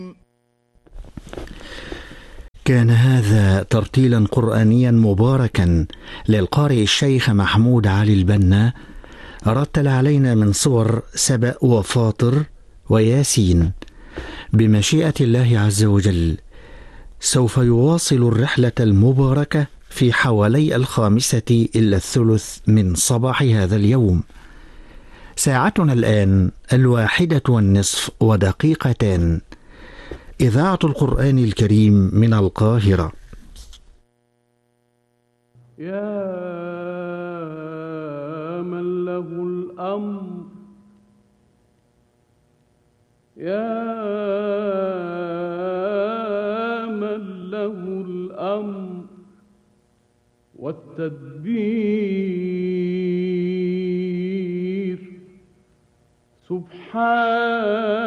كان هذا ترتيلا قرآنيا مباركا للقارئ الشيخ محمود علي البنا، رتل علينا من صور سبأ وفاطر وياسين. بمشيئة الله عز وجل سوف يواصل الرحلة المباركة في حوالي 1:05 من صباح هذا اليوم. ساعتنا الآن 1:01 إذاعة القرآن الكريم من القاهرة. يا من له الأمر، يا من له الأمر والتدبير، سبحان